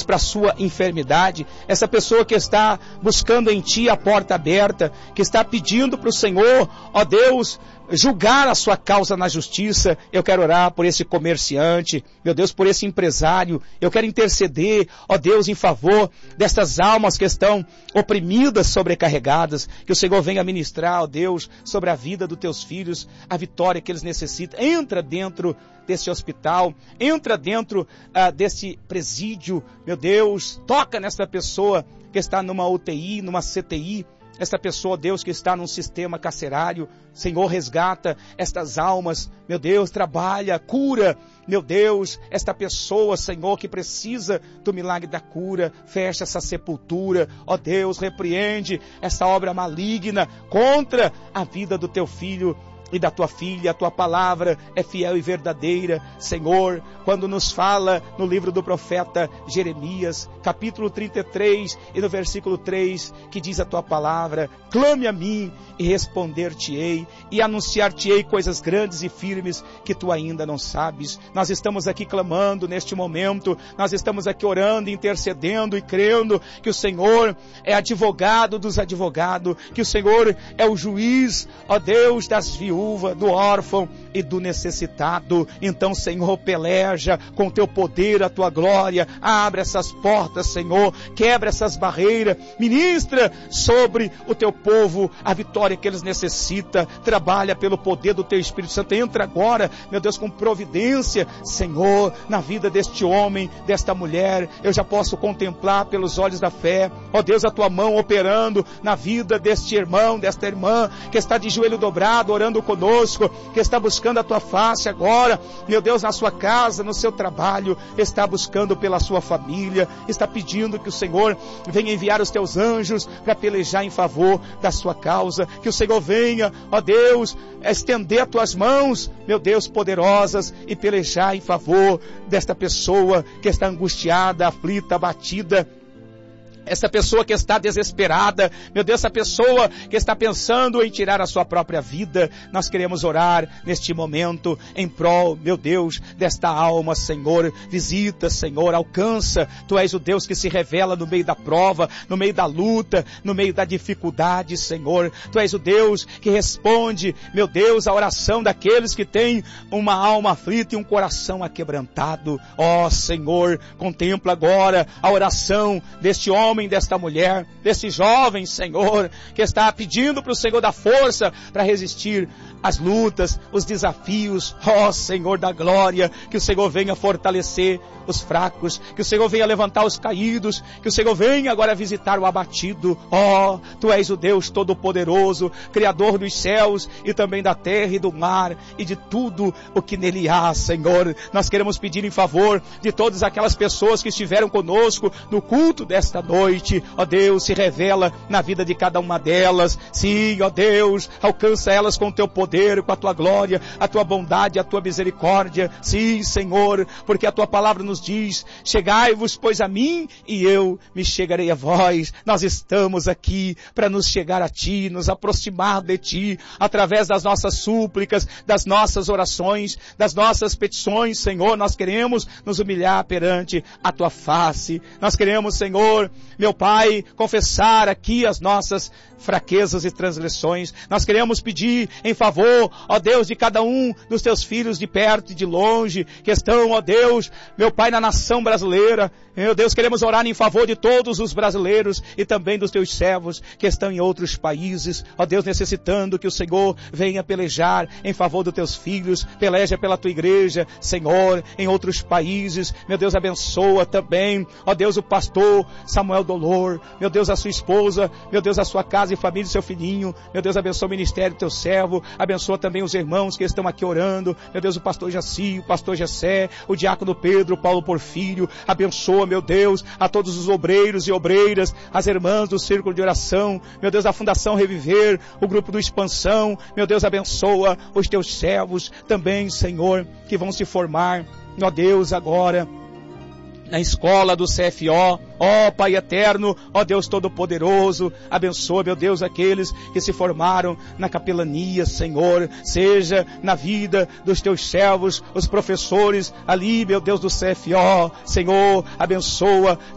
para a sua enfermidade, essa pessoa que está buscando em Ti a porta aberta, que está pedindo para o Senhor, ó Deus, julgar a sua causa na justiça. Eu quero orar por esse comerciante, meu Deus, por esse empresário. Eu quero interceder, ó Deus, em favor destas almas que estão oprimidas, sobrecarregadas. Que o Senhor venha ministrar, ó Deus, sobre a vida dos teus filhos, a vitória que eles necessitam. Entra dentro desse hospital, entra dentro desse presídio, meu Deus, toca nessa pessoa que está numa UTI, numa CTI, esta pessoa, Deus, que está num sistema carcerário. Senhor, resgata estas almas, meu Deus, trabalha, cura, meu Deus, esta pessoa, Senhor, que precisa do milagre da cura, fecha essa sepultura, ó Deus, repreende essa obra maligna contra a vida do teu filho e da tua filha. A tua palavra é fiel e verdadeira, Senhor, quando nos fala no livro do profeta Jeremias, capítulo 33 e no versículo 3, que diz a tua palavra: clame a mim e responder-te-ei e anunciar-te-ei coisas grandes e firmes que tu ainda não sabes. Nós estamos aqui clamando neste momento, nós estamos aqui orando, intercedendo e crendo que o Senhor é advogado dos advogados, que o Senhor é o juiz, ó Deus, das viúvas, do órfão e do necessitado. Então, Senhor, peleja com teu poder, a tua glória, abre essas portas, Senhor, quebra essas barreiras, ministra sobre o teu povo a vitória que eles necessitam, trabalha pelo poder do teu Espírito Santo. Entra agora, meu Deus, com providência, Senhor, na vida deste homem, desta mulher. Eu já posso contemplar pelos olhos da fé, ó Deus, a tua mão operando na vida deste irmão, desta irmã que está de joelho dobrado, orando conosco, que está buscando a tua face agora, meu Deus, na sua casa, no seu trabalho, está buscando pela sua família, está pedindo que o Senhor venha enviar os teus anjos para pelejar em favor da sua causa, que o Senhor venha, ó Deus, estender as tuas mãos, meu Deus, poderosas, e pelejar em favor desta pessoa que está angustiada, aflita, abatida, essa pessoa que está desesperada, meu Deus, essa pessoa que está pensando em tirar a sua própria vida. Nós queremos orar neste momento em prol, meu Deus, desta alma, Senhor. Visita, Senhor, alcança. Tu és o Deus que se revela no meio da prova, no meio da luta, no meio da dificuldade, Senhor. Tu és o Deus que responde, meu Deus, a oração daqueles que têm uma alma aflita e um coração aquebrantado. Ó, Senhor, contempla agora a oração deste homem, desta mulher, desse jovem, Senhor, que está pedindo para o Senhor dar força para resistir às lutas, os desafios. Ó Senhor da glória, que o Senhor venha fortalecer os fracos, que o Senhor venha levantar os caídos, que o Senhor venha agora visitar o abatido. Ó, tu és o Deus Todo-Poderoso, Criador dos céus e também da terra e do mar e de tudo o que nele há, Senhor. Nós queremos pedir em favor de todas aquelas pessoas que estiveram conosco no culto desta noite. Ó Deus, se revela na vida de cada uma delas. Sim, ó Deus, alcança elas com o teu poder, com a tua glória, a tua bondade, a tua misericórdia. Sim, Senhor, porque a tua palavra nos diz: chegai-vos, pois, a mim, e eu me chegarei a vós. Nós estamos aqui para nos chegar a ti, nos aproximar de ti, através das nossas súplicas, das nossas orações, das nossas petições, Senhor. Nós queremos nos humilhar perante a tua face. Nós queremos, Senhor, meu Pai, confessar aqui as nossas fraquezas e transgressões. Nós queremos pedir em favor, ó Deus, de cada um dos teus filhos de perto e de longe, que estão, ó Deus, meu Pai, na nação brasileira. Meu Deus, queremos orar em favor de todos os brasileiros e também dos teus servos que estão em outros países. Ó Deus, necessitando que o Senhor venha pelejar em favor dos teus filhos, peleja pela tua igreja, Senhor, em outros países. Meu Deus, abençoa também, ó Deus, o pastor Samuel Dolor, meu Deus, a sua esposa, meu Deus, a sua casa e família, seu filhinho. Meu Deus, abençoa o ministério do teu servo, abençoa também os irmãos que estão aqui orando. Meu Deus, o pastor Jaci, o pastor Jessé, o diácono Pedro, Paulo Porfírio. Abençoa, meu Deus, a todos os obreiros e obreiras, as irmãs do círculo de oração, meu Deus, a Fundação Reviver, o grupo do Expansão. Meu Deus, abençoa os teus servos também, Senhor, que vão se formar, ó Deus, agora na escola do CFO. Ó Pai eterno, ó Deus Todo-Poderoso, abençoa, meu Deus, aqueles que se formaram na capelania, Senhor, seja na vida dos teus servos, os professores ali, meu Deus, do CFO, Senhor, abençoa